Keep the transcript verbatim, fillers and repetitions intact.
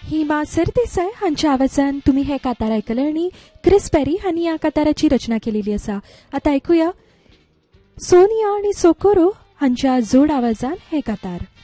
हिमा सरदेसाय हांच्या आवाजान तुम्ही हे कातार आयकले आणि क्रिस पेरी हांनी ह्या काताराची रचना केलेली आसा. आता ऐकूया सोनिया आणि सोकोरो हांच्या जोड आवाजान हे कातार.